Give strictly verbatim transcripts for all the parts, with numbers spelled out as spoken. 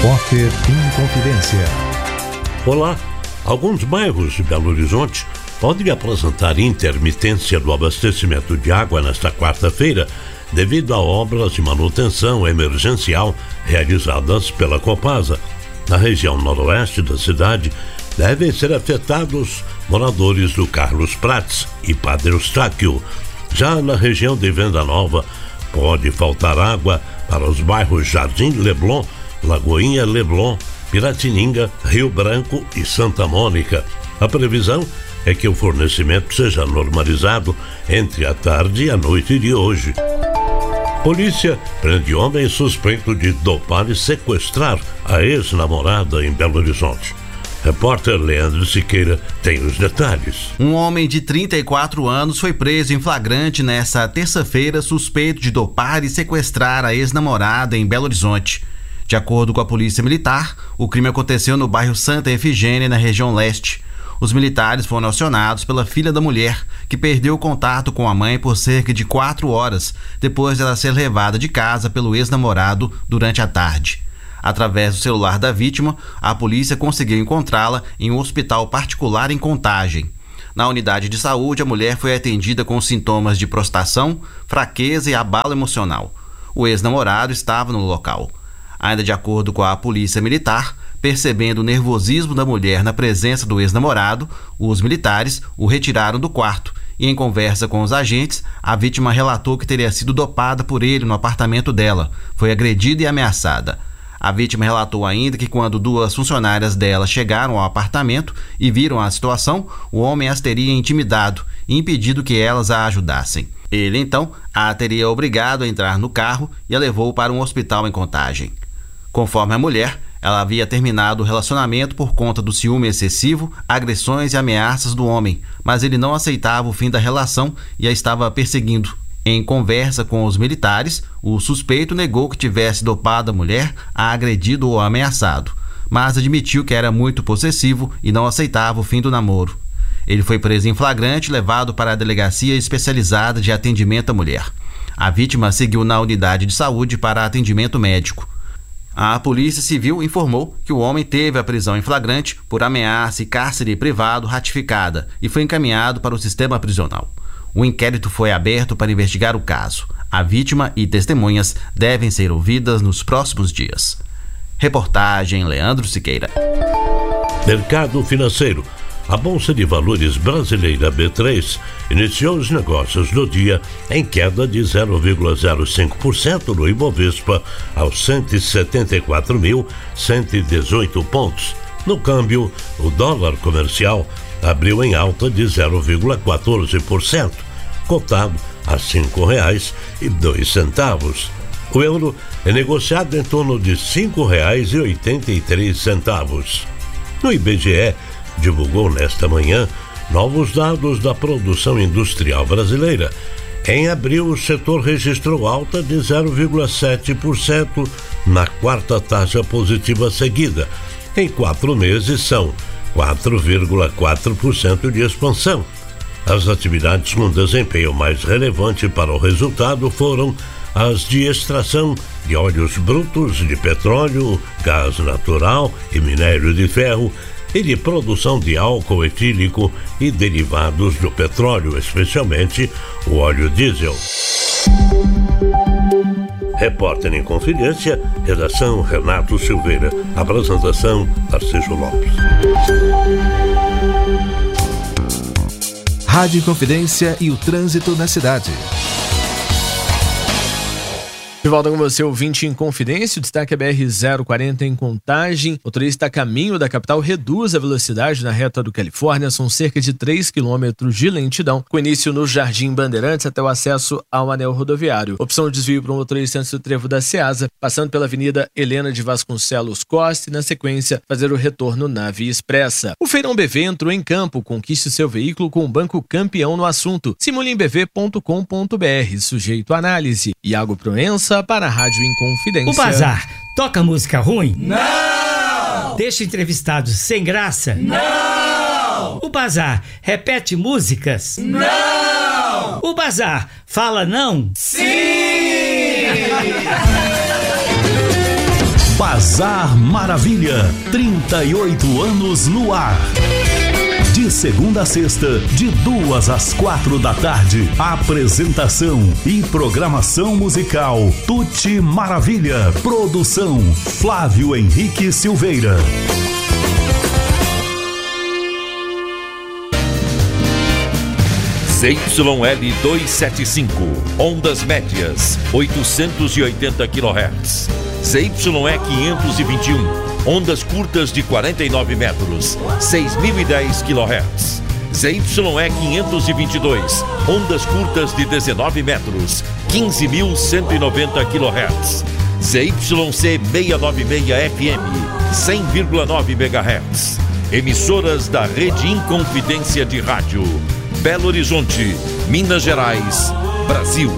Repórter Inconfidência. Olá, alguns bairros de Belo Horizonte podem apresentar intermitência do abastecimento de água nesta quarta-feira devido a obras de manutenção emergencial realizadas pela Copasa. Na região noroeste da cidade, devem ser afetados moradores do Carlos Prates e Padre Eustáquio. Já na região de Venda Nova, pode faltar água para os bairros Jardim Leblon, Lagoinha Leblon, Piratininga, Rio Branco e Santa Mônica. A previsão é que o fornecimento seja normalizado entre a tarde e a noite de hoje. Polícia prende homem suspeito de dopar e sequestrar a ex-namorada em Belo Horizonte. Repórter Leandro Siqueira tem os detalhes. Um homem de trinta e quatro anos foi preso em flagrante nesta terça-feira suspeito de dopar e sequestrar a ex-namorada em Belo Horizonte. De acordo com a Polícia Militar, o crime aconteceu no bairro Santa Efigênia, na região leste. Os militares foram acionados pela filha da mulher, que perdeu o contato com a mãe por cerca de quatro horas, depois de ela ser levada de casa pelo ex-namorado durante a tarde. Através do celular da vítima, a polícia conseguiu encontrá-la em um hospital particular em Contagem. Na unidade de saúde, a mulher foi atendida com sintomas de prostração, fraqueza e abalo emocional. O ex-namorado estava no local. Ainda de acordo com a Polícia Militar, percebendo o nervosismo da mulher na presença do ex-namorado, os militares o retiraram do quarto e, em conversa com os agentes, a vítima relatou que teria sido dopada por ele no apartamento dela, foi agredida e ameaçada. A vítima relatou ainda que quando duas funcionárias dela chegaram ao apartamento e viram a situação, o homem as teria intimidado e impedido que elas a ajudassem. Ele, então, a teria obrigado a entrar no carro e a levou para um hospital em Contagem. Conforme a mulher, ela havia terminado o relacionamento por conta do ciúme excessivo, agressões e ameaças do homem, mas ele não aceitava o fim da relação e a estava perseguindo. Em conversa com os militares, o suspeito negou que tivesse dopado a mulher, a agredido ou ameaçado, mas admitiu que era muito possessivo e não aceitava o fim do namoro. Ele foi preso em flagrante e levado para a Delegacia Especializada de Atendimento à Mulher. A vítima seguiu na unidade de saúde para atendimento médico. A Polícia Civil informou que o homem teve a prisão em flagrante por ameaça e cárcere privado ratificada e foi encaminhado para o sistema prisional. O inquérito foi aberto para investigar o caso. A vítima e testemunhas devem ser ouvidas nos próximos dias. Reportagem Leandro Siqueira. Mercado financeiro. A Bolsa de Valores brasileira B três iniciou os negócios do dia em queda de zero vírgula zero cinco por cento no Ibovespa aos cento e setenta e quatro mil, cento e dezoito pontos. No câmbio, o dólar comercial abriu em alta de zero vírgula quatorze por cento, cotado a cinco reais e dois centavos. O euro é negociado em torno de cinco reais e oitenta e três centavos. No I B G E, divulgou nesta manhã novos dados da produção industrial brasileira. Em abril, o setor registrou alta de zero vírgula sete por cento na quarta taxa positiva seguida. Em quatro meses, são quatro vírgula quatro por cento de expansão. As atividades com desempenho mais relevante para o resultado foram as de extração de óleos brutos de petróleo, gás natural e minério de ferro, e de produção de álcool etílico e derivados do petróleo, especialmente o óleo diesel. Repórter em Confidência, redação Renato Silveira, apresentação Tarcísio Lopes. Rádio Confidência e o trânsito na cidade. De volta com você, ouvinte em Confidência, o destaque é B R zero quarenta em Contagem. O motorista a caminho da capital reduz a velocidade na reta do Califórnia, são cerca de três quilômetros de lentidão, com início no Jardim Bandeirantes até o acesso ao anel rodoviário. Opção de desvio para o motorista antes do trevo da Ceasa, passando pela Avenida Helena de Vasconcelos Costa e, na sequência, fazer o retorno na Via Expressa. O Feirão B V entrou em campo. Conquiste seu veículo com o banco campeão no assunto. simule em b v ponto com ponto b r, sujeito à análise. Iago Proença para a Rádio Inconfidência. O Bazar toca música ruim? Não! Deixa entrevistados sem graça? Não! O Bazar repete músicas? Não! O Bazar fala não? Sim! Bazar. Bazar Maravilha, trinta e oito anos no ar. De segunda a sexta, de duas às quatro da tarde. Apresentação e programação musical Tuti Maravilha. Produção Flávio Henrique Silveira. Z Y L duzentos e setenta e cinco, ondas médias, oitocentos e oitenta quilohertz. Z Y E quinhentos e vinte e um, ondas curtas de quarenta e nove metros, seis mil e dez quilohertz. Z Y E quinhentos e vinte e dois, ondas curtas de dezenove metros, quinze mil cento e noventa quilohertz. Z Y C seiscentos e noventa e seis F M, cem vírgula nove megahertz. Emissoras da Rede Inconfidência de Rádio. Belo Horizonte, Minas Gerais, Brasil.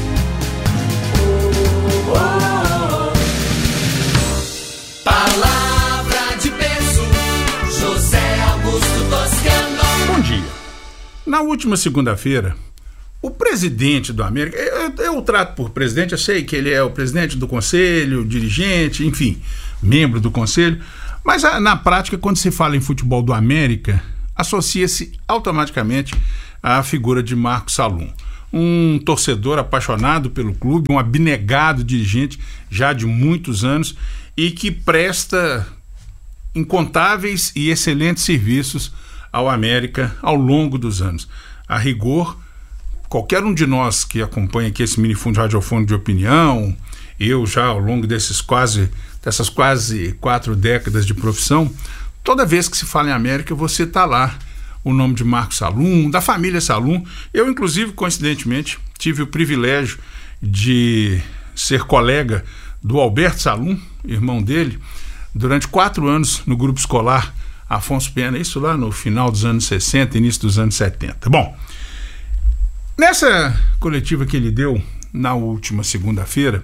Palavra de peso, José Augusto Toscano. Bom dia. Na última segunda-feira, o presidente do América, eu, eu, eu trato por presidente, eu sei que ele é o presidente do conselho, dirigente, enfim, membro do conselho, mas a, na prática, quando se fala em futebol do América, associa-se automaticamente à figura de Marcos Salum, um torcedor apaixonado pelo clube, um abnegado dirigente já de muitos anos e que presta incontáveis e excelentes serviços ao América ao longo dos anos. A rigor, qualquer um de nós que acompanha aqui esse minifundo radiofônico de opinião, eu já ao longo desses quase, dessas quase quatro décadas de profissão, toda vez que se fala em América, você está lá, o nome de Marcos Salum, da família Salum. Eu, inclusive, coincidentemente, tive o privilégio de ser colega do Alberto Salum, irmão dele, durante quatro anos no grupo escolar Afonso Pena, isso lá no final dos anos sessenta, início dos anos setenta. Bom, nessa coletiva que ele deu na última segunda-feira,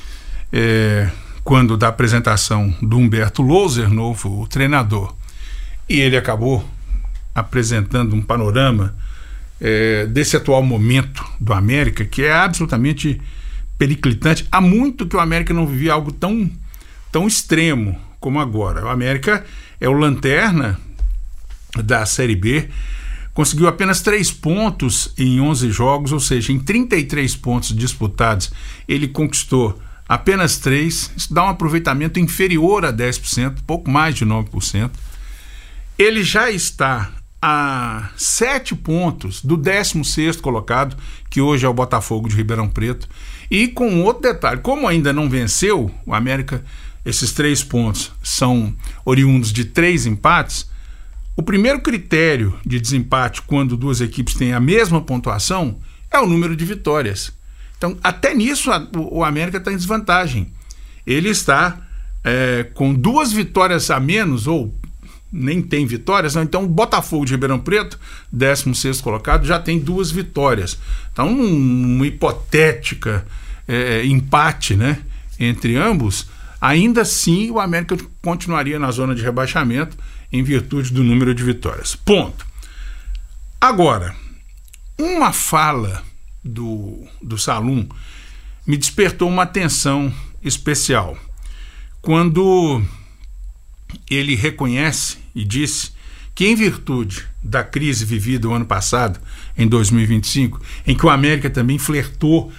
é, quando da apresentação do Humberto Louser, novo treinador, e ele acabou apresentando um panorama é, desse atual momento do América, que é absolutamente periclitante. Há muito que o América não vivia algo tão, tão extremo como agora. O América é o lanterna da Série B, conseguiu apenas três pontos em onze jogos, ou seja, em trinta e três pontos disputados, ele conquistou apenas três, isso dá um aproveitamento inferior a dez por cento, pouco mais de nove por cento. Ele já está a sete pontos do décimo sexto colocado, que hoje é o Botafogo de Ribeirão Preto. E com outro detalhe, como ainda não venceu, o América, esses três pontos são oriundos de três empates. O primeiro critério de desempate quando duas equipes têm a mesma pontuação é o número de vitórias. Então, até nisso, a, o, o América está em desvantagem. Ele está é, com duas vitórias a menos, ou nem tem vitórias, não. Então o Botafogo de Ribeirão Preto, décimo sexto colocado, já tem duas vitórias. Então, uma hipotética é, empate, né, entre ambos, ainda assim o América continuaria na zona de rebaixamento em virtude do número de vitórias. Ponto. Agora, uma fala do, do Salum me despertou uma atenção especial. Quando ele reconhece e disse que, em virtude da crise vivida o ano passado, em dois mil e vinte e cinco, em que o América também flertou,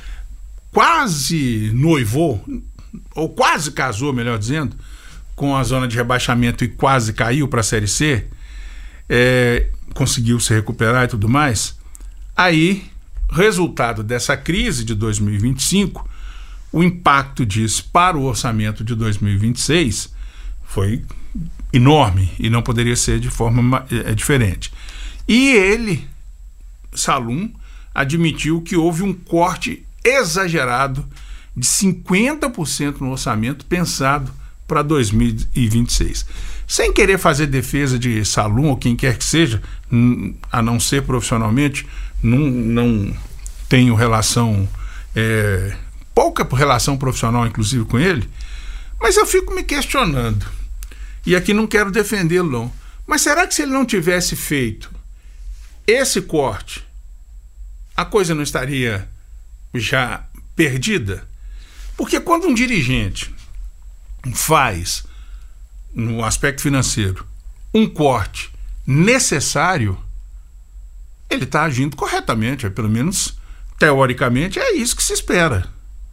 quase noivou, ou quase casou, melhor dizendo, com a zona de rebaixamento e quase caiu para a Série C, é, conseguiu se recuperar e tudo mais, aí, resultado dessa crise de dois mil e vinte e cinco, o impacto disso para o orçamento de dois mil e vinte e seis foi enorme e não poderia ser de forma é, diferente. E ele, Salum, admitiu que houve um corte exagerado de cinquenta por cento no orçamento pensado para dois mil e vinte e seis. Sem querer fazer defesa de Salum ou quem quer que seja, a não ser profissionalmente, não, não tenho relação, é, pouca relação profissional inclusive com ele, mas eu fico me questionando, e aqui não quero defendê-lo não, mas será que se ele não tivesse feito esse corte, a coisa não estaria já perdida? Porque quando um dirigente faz no aspecto financeiro, um corte necessário, ele está agindo corretamente, pelo menos teoricamente é isso que se espera.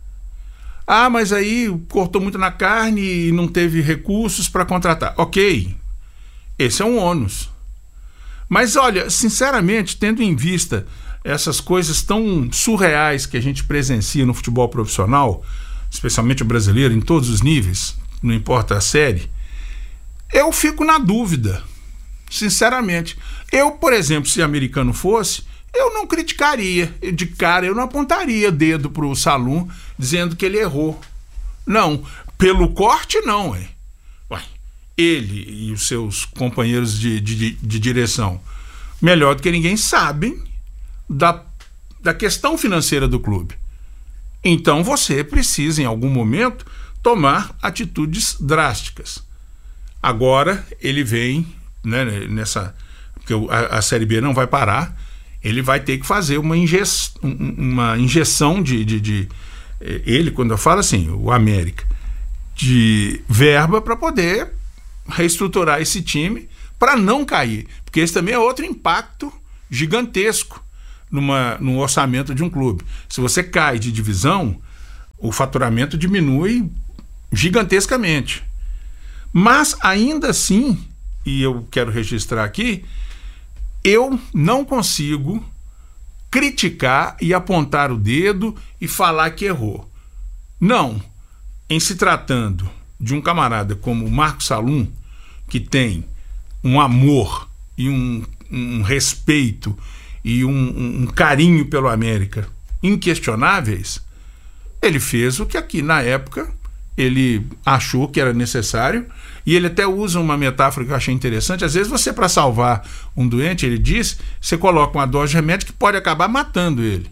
Ah, mas aí cortou muito na carne e não teve recursos para contratar. Ok, esse é um ônus. Mas olha, sinceramente, tendo em vista essas coisas tão surreais que a gente presencia no futebol profissional, especialmente o brasileiro, em todos os níveis, não importa a série, eu fico na dúvida, sinceramente. Eu, por exemplo, se americano fosse, eu não criticaria, de cara eu não apontaria dedo pro Salum dizendo que ele errou. Não, pelo corte não, ué. Ué, ele e os seus companheiros de, de, de direção, melhor do que ninguém, sabem da, da questão financeira do clube. Então você precisa, em algum momento, tomar atitudes drásticas. Agora ele vem, né, nessa... porque a, a Série B não vai parar, ele vai ter que fazer uma, inje, uma injeção de, de, de... Ele, quando eu falo assim, o América, de verba para poder reestruturar esse time para não cair. Porque esse também é outro impacto gigantesco numa, no orçamento de um clube. Se você cai de divisão, o faturamento diminui gigantescamente. Mas ainda assim, e eu quero registrar aqui, eu não consigo criticar e apontar o dedo e falar que errou. Não. Em se tratando de um camarada como o Marcos Salum, que tem um amor e um, um respeito e um, um carinho pelo América inquestionáveis, ele fez o que aqui na época ele achou que era necessário, e ele até usa uma metáfora que eu achei interessante. Às vezes você, para salvar um doente, ele diz, você coloca uma dose de remédio que pode acabar matando ele.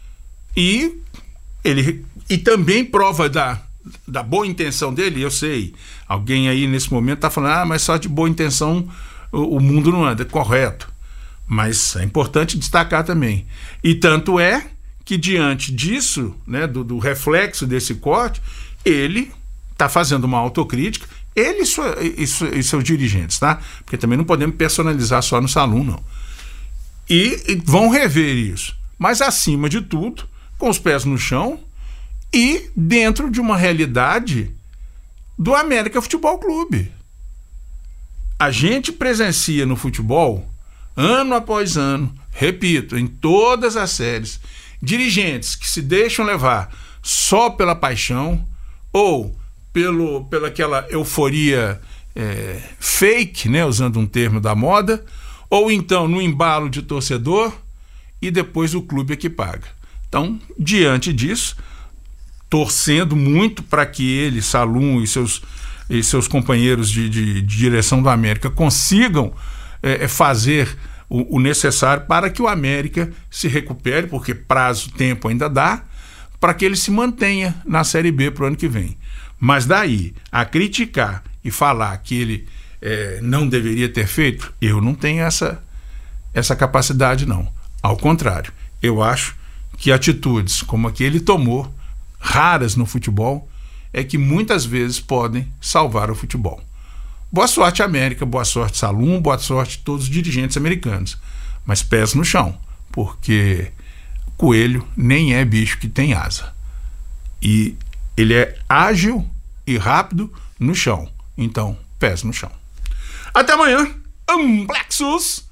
E ele e também prova da, da boa intenção dele, eu sei, alguém aí nesse momento está falando, ah, mas só de boa intenção o, o mundo não anda. Correto, mas é importante destacar também. E tanto é que diante disso, né, do, do reflexo desse corte, ele está fazendo uma autocrítica, ele e, sua, e, e seus dirigentes, tá? Porque também não podemos personalizar só no Salum, não. E, e vão rever isso, mas acima de tudo, com os pés no chão e dentro de uma realidade do América Futebol Clube. A gente presencia no futebol, ano após ano, repito, em todas as séries, dirigentes que se deixam levar só pela paixão ou pelo, pela aquela euforia é, fake, né, usando um termo da moda, ou então no embalo de torcedor, e depois o clube é que paga. Então, diante disso, torcendo muito para que ele, Salum e seus, e seus companheiros de, de, de direção do América consigam é, fazer o, o necessário para que o América se recupere, porque prazo, tempo ainda dá, para que ele se mantenha na Série B para o ano que vem. Mas daí a criticar e falar que ele é, não deveria ter feito, eu não tenho essa, essa capacidade, não. Ao contrário, eu acho que atitudes como a que ele tomou, raras no futebol, é que muitas vezes podem salvar o futebol. Boa sorte, América, boa sorte, Salum, boa sorte todos os dirigentes americanos. Mas pés no chão, porque coelho nem é bicho que tem asa. E ele é ágil e rápido no chão. Então, pés no chão. Até amanhã. Amplexus!